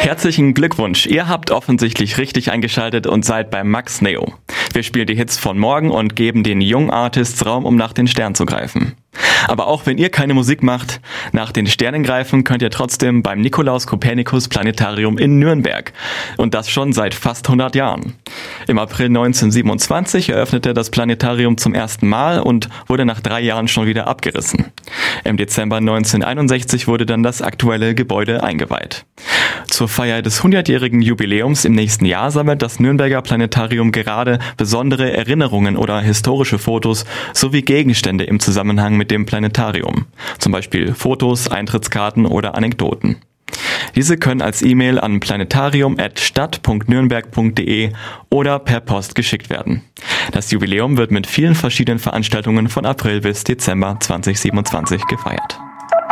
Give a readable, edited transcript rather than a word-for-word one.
Herzlichen Glückwunsch, ihr habt offensichtlich richtig eingeschaltet und seid bei Max Neo. Wir spielen die Hits von morgen und geben den jungen Artists Raum, um nach den Sternen zu greifen. Aber auch wenn ihr keine Musik macht, nach den Sternen greifen könnt ihr trotzdem beim Nikolaus Kopernikus Planetarium in Nürnberg. Und das schon seit fast 100 Jahren. Im April 1927 eröffnete das Planetarium zum ersten Mal und wurde nach 3 Jahren schon wieder abgerissen. Im Dezember 1961 wurde dann das aktuelle Gebäude eingeweiht. Zur Feier des 100-jährigen Jubiläums im nächsten Jahr sammelt das Nürnberger Planetarium gerade besondere Erinnerungen oder historische Fotos sowie Gegenstände im Zusammenhang mit dem Planetarium. Zum Beispiel Fotos, Eintrittskarten oder Anekdoten. Diese können als E-Mail an planetarium@stadt.nürnberg.de oder per Post geschickt werden. Das Jubiläum wird mit vielen verschiedenen Veranstaltungen von April bis Dezember 2027 gefeiert.